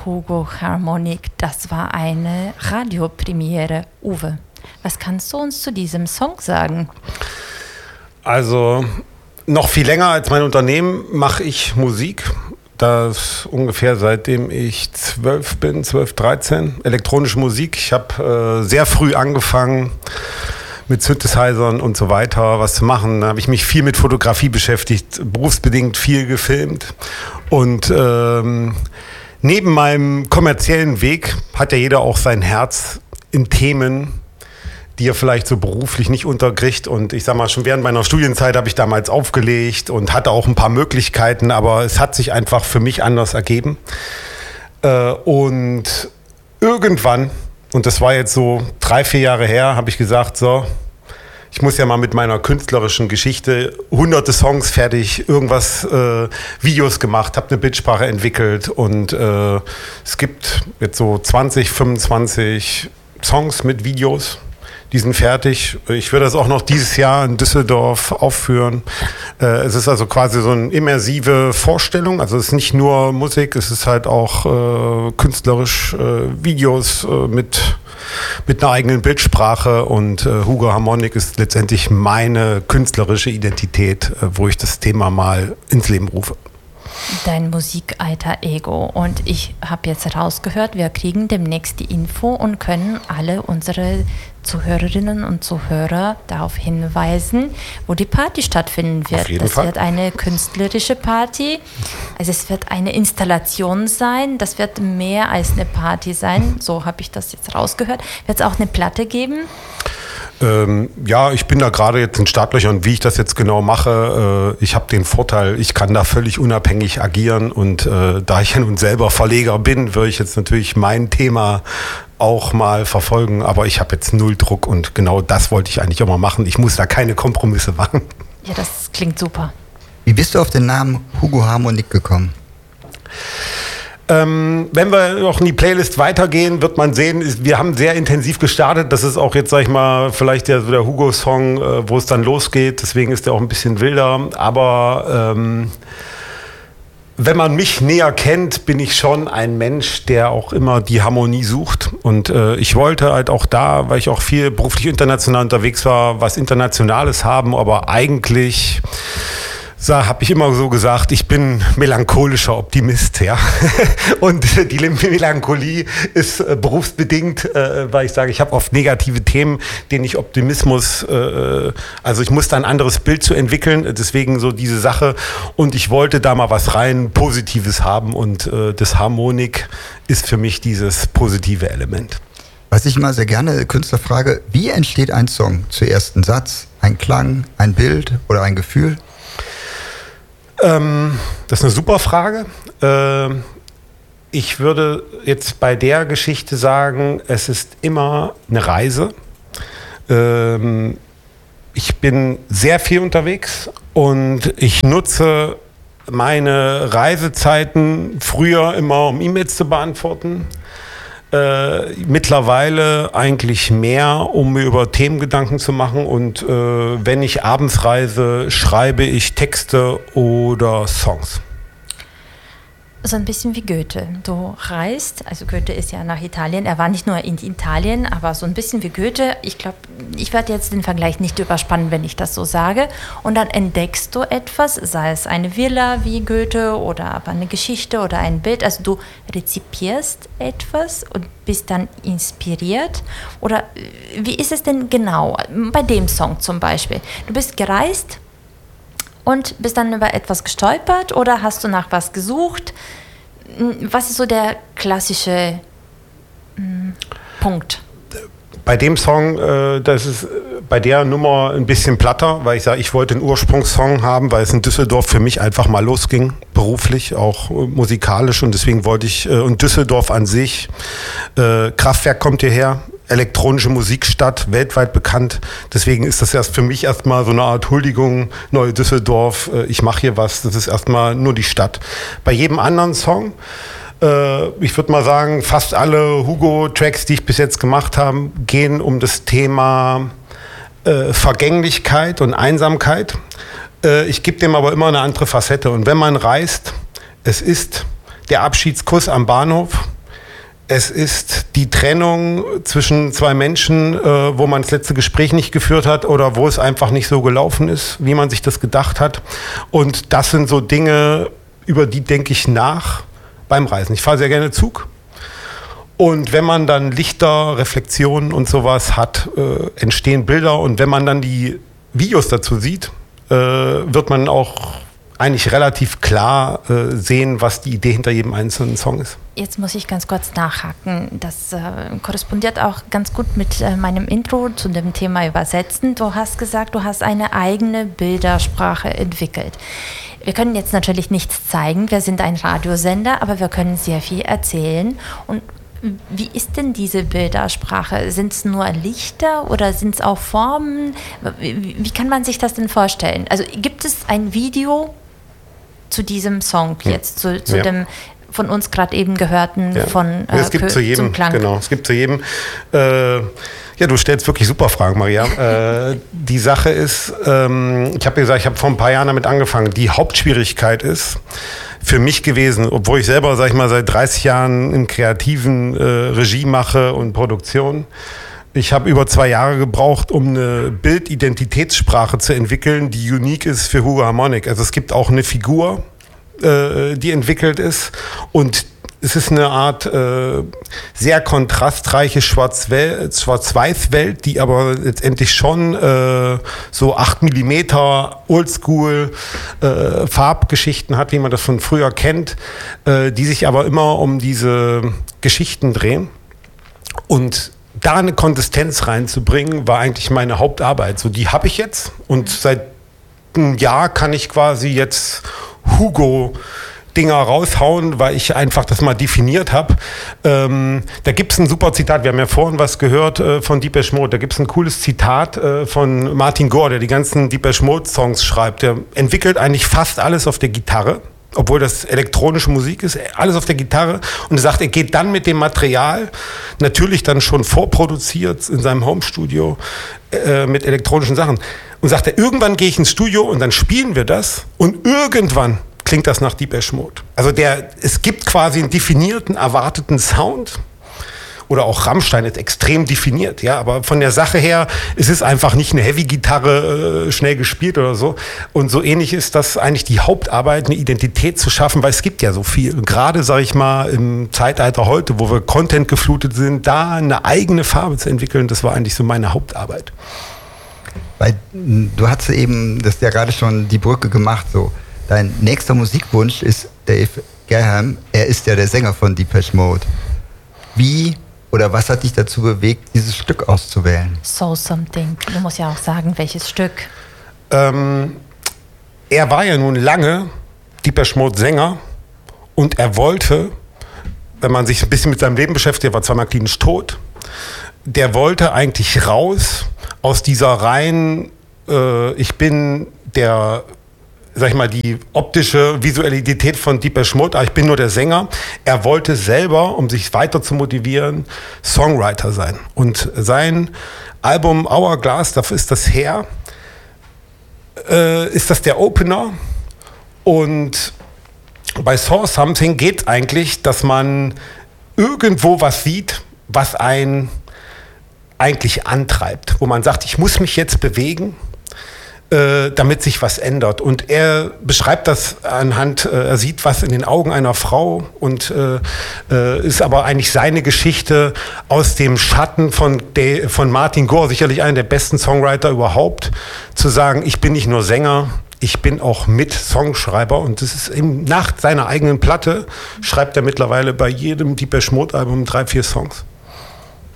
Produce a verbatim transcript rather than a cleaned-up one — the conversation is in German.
Hugo Harmonic, das war eine Radiopremiere. Uwe, was kannst du uns zu diesem Song sagen? Also noch viel länger als mein Unternehmen mache ich Musik. Das ungefähr seitdem ich zwölf bin, zwölf, dreizehn, elektronische Musik. Ich habe äh, sehr früh angefangen mit Synthesizern und so weiter was zu machen. Da habe ich mich viel mit Fotografie beschäftigt, berufsbedingt viel gefilmt. Und ähm, neben meinem kommerziellen Weg hat ja jeder auch sein Herz in Themen, die er vielleicht so beruflich nicht unterkriegt. Und ich sag mal, schon während meiner Studienzeit habe ich damals aufgelegt und hatte auch ein paar Möglichkeiten, aber es hat sich einfach für mich anders ergeben. Äh, und irgendwann, und das war jetzt so drei, vier Jahre her, habe ich gesagt, so, ich muss ja mal mit meiner künstlerischen Geschichte hunderte Songs fertig, irgendwas, äh, Videos gemacht, habe eine Bildsprache entwickelt und äh, es gibt jetzt so zwanzig, fünfundzwanzig Songs mit Videos. Die sind fertig. Ich werde das auch noch dieses Jahr in Düsseldorf aufführen. Äh, es ist also quasi so eine immersive Vorstellung. Also es ist nicht nur Musik, es ist halt auch äh, künstlerisch äh, Videos äh, mit, mit einer eigenen Bildsprache. Und äh, Hugo Harmonic ist letztendlich meine künstlerische Identität, äh, wo ich das Thema mal ins Leben rufe. Dein Musikalter Ego. Und ich habe jetzt rausgehört, wir kriegen demnächst die Info und können alle unsere Zuhörerinnen und Zuhörer darauf hinweisen, wo die Party stattfinden wird. Auf jeden das Fall. wird eine künstlerische Party, also es wird eine Installation sein, das wird mehr als eine Party sein, so habe ich das jetzt rausgehört. Wird es auch eine Platte geben? Ähm, ja, ich bin da gerade jetzt in Startlöchern, wie ich das jetzt genau mache. Äh, ich habe den Vorteil, ich kann da völlig unabhängig agieren und äh, da ich ja nun selber Verleger bin, würde ich jetzt natürlich mein Thema auch mal verfolgen, aber ich habe jetzt null Druck und genau das wollte ich eigentlich auch mal machen. Ich muss da keine Kompromisse machen. Ja, das klingt super. Wie bist du auf den Namen Hugo Harmonic gekommen? Ähm, wenn wir noch in die Playlist weitergehen, wird man sehen, ist, wir haben sehr intensiv gestartet. Das ist auch jetzt, sag ich mal, vielleicht der, so der Hugo-Song, äh, wo es dann losgeht. Deswegen ist der auch ein bisschen wilder. Aber ähm, wenn man mich näher kennt, bin ich schon ein Mensch, der auch immer die Harmonie sucht. Und äh, ich wollte halt auch da, weil ich auch viel beruflich international unterwegs war, was Internationales haben, aber eigentlich so, habe ich immer so gesagt, ich bin melancholischer Optimist, ja. Und die Melancholie ist äh, berufsbedingt, äh, weil ich sage, ich habe oft negative Themen, denen ich Optimismus, äh, also ich muss da ein anderes Bild zu entwickeln, deswegen so diese Sache. Und ich wollte da mal was rein Positives haben und äh, das Harmonik ist für mich dieses positive Element. Was ich immer sehr gerne Künstler frage, wie entsteht ein Song? Zuerst ein Satz, ein Klang, ein Bild oder ein Gefühl? Ähm, das ist eine super Frage. Ähm, ich würde jetzt bei der Geschichte sagen, es ist immer eine Reise. Ähm, ich bin sehr viel unterwegs und ich nutze meine Reisezeiten früher immer, um E-Mails zu beantworten. Äh, mittlerweile eigentlich mehr, um mir über Themen Gedanken zu machen und äh, wenn ich abends reise, schreibe ich Texte oder Songs. So ein bisschen wie Goethe. Du reist, also Goethe ist ja nach Italien, er war nicht nur in Italien, aber so ein bisschen wie Goethe. Ich glaube, ich werde jetzt den Vergleich nicht überspannen, wenn ich das so sage. Und dann entdeckst du etwas, sei es eine Villa wie Goethe oder aber eine Geschichte oder ein Bild. Also du rezipierst etwas und bist dann inspiriert. Oder wie ist es denn genau bei dem Song zum Beispiel? Du bist gereist und bist dann über etwas gestolpert oder hast du nach was gesucht? Was ist so der klassische mh, Punkt? Bei dem Song, äh, das ist bei der Nummer ein bisschen platter, weil ich sage, ich wollte einen Ursprungssong haben, weil es in Düsseldorf für mich einfach mal losging, beruflich, auch äh, musikalisch und deswegen wollte ich, äh, und Düsseldorf an sich, äh, Kraftwerk kommt hierher, elektronische Musikstadt, weltweit bekannt. Deswegen ist das erst für mich erstmal so eine Art Huldigung, Neue Düsseldorf, äh, ich mache hier was, das ist erstmal nur die Stadt. Bei jedem anderen Song, äh, ich würde mal sagen, fast alle Hugo-Tracks, die ich bis jetzt gemacht habe, gehen um das Thema äh, Vergänglichkeit und Einsamkeit. Äh, ich gebe dem aber immer eine andere Facette. Und wenn man reist, es ist der Abschiedskuss am Bahnhof, Es ist die Trennung zwischen zwei Menschen, äh, wo man das letzte Gespräch nicht geführt hat oder wo es einfach nicht so gelaufen ist, wie man sich das gedacht hat. Und das sind so Dinge, über die denke ich nach beim Reisen. Ich fahre sehr gerne Zug. Und wenn man dann Lichter, Reflexionen und sowas hat, äh, entstehen Bilder. Und wenn man dann die Videos dazu sieht, äh, wird man auch eigentlich relativ klar äh, sehen, was die Idee hinter jedem einzelnen Song ist. Jetzt muss ich ganz kurz nachhaken. Das äh, korrespondiert auch ganz gut mit äh, meinem Intro zu dem Thema Übersetzen. Du hast gesagt, du hast eine eigene Bildersprache entwickelt. Wir können jetzt natürlich nichts zeigen, wir sind ein Radiosender, aber wir können sehr viel erzählen. Und wie ist denn diese Bildersprache? Sind es nur Lichter oder sind es auch Formen? Wie, wie kann man sich das denn vorstellen? Also gibt es ein Video zu diesem Song jetzt, zu, zu ja. dem von uns gerade eben gehörten ja. von äh, es gibt Kö- zu jedem, zum Klang? Genau, es gibt zu jedem. Äh, ja, du stellst wirklich super Fragen, Maria. äh, die Sache ist, ähm, ich habe gesagt, ich habe vor ein paar Jahren damit angefangen. Die Hauptschwierigkeit ist für mich gewesen, obwohl ich selber, sag ich mal, seit dreißig Jahren im kreativen äh, Regie mache und Produktion. Ich habe über zwei Jahre gebraucht, um eine Bildidentitätssprache zu entwickeln, die unique ist für Hugo Harmonic. Also es gibt auch eine Figur, äh, die entwickelt ist, und es ist eine Art äh, sehr kontrastreiche Schwarz-Wel- Schwarz-Weiß-Welt, die aber letztendlich schon äh, so acht Millimeter Oldschool äh, Farbgeschichten hat, wie man das von früher kennt, äh, die sich aber immer um diese Geschichten drehen. Und da eine Konsistenz reinzubringen, war eigentlich meine Hauptarbeit. So, die habe ich jetzt, und seit einem Jahr kann ich quasi jetzt Hugo Dinger raushauen, weil ich einfach das mal definiert habe. Ähm, da gibt es ein super Zitat, wir haben ja vorhin was gehört äh, von Depeche Mode, da gibt es ein cooles Zitat äh, von Martin Gore, der die ganzen Depeche Mode Songs schreibt. Der entwickelt eigentlich fast alles auf der Gitarre, obwohl das elektronische Musik ist, alles auf der Gitarre, und er sagt, er geht dann mit dem Material, natürlich dann schon vorproduziert in seinem Homestudio äh, mit elektronischen Sachen, und sagt er, irgendwann gehe ich ins Studio und dann spielen wir das, und irgendwann klingt das nach Depeche Mode. Also der, es gibt quasi einen definierten, erwarteten Sound. Oder auch Rammstein ist extrem definiert, ja, aber von der Sache her ist es einfach nicht eine Heavy-Gitarre äh, schnell gespielt oder so. Und so ähnlich ist das eigentlich die Hauptarbeit, eine Identität zu schaffen, weil es gibt ja so viel. Und gerade, sage ich mal, im Zeitalter heute, wo wir Content geflutet sind, da eine eigene Farbe zu entwickeln, das war eigentlich so meine Hauptarbeit. Weil du hast eben das ja gerade schon die Brücke gemacht, so. Dein nächster Musikwunsch ist Dave Gahan. Er ist ja der Sänger von Depeche Mode. Wie oder was hat dich dazu bewegt, dieses Stück auszuwählen? So Something. Du musst ja auch sagen, welches Stück. Ähm, er war ja nun lange Depeche Mode Sänger, und er wollte, wenn man sich ein bisschen mit seinem Leben beschäftigt, er war zweimal klinisch tot, der wollte eigentlich raus aus dieser reinen, äh, ich bin der, sag ich mal, die optische Visualität von Depeche Mode, aber ich bin nur der Sänger. Er wollte selber, um sich weiter zu motivieren, Songwriter sein. Und sein Album Hourglass, dafür ist das her, äh, ist das der Opener. Und bei Saw Something geht eigentlich, dass man irgendwo was sieht, was einen eigentlich antreibt. Wo man sagt, ich muss mich jetzt bewegen, Äh, damit sich was ändert. Und er beschreibt das anhand, äh, er sieht was in den Augen einer Frau, und äh, äh, ist aber eigentlich seine Geschichte aus dem Schatten von, De, von Martin Gore, sicherlich einer der besten Songwriter überhaupt, zu sagen, ich bin nicht nur Sänger, ich bin auch Mit-Songschreiber, und das ist eben nach seiner eigenen Platte, schreibt er mittlerweile bei jedem Depeche Mode Album drei, vier Songs.